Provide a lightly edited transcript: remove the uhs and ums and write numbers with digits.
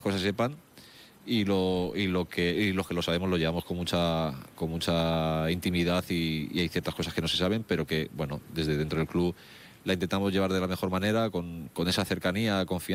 cosas sepan y los que lo sabemos lo llevamos con mucha intimidad y hay ciertas cosas que no se saben, pero que, bueno, desde dentro del club la intentamos llevar de la mejor manera, con esa cercanía, confianza.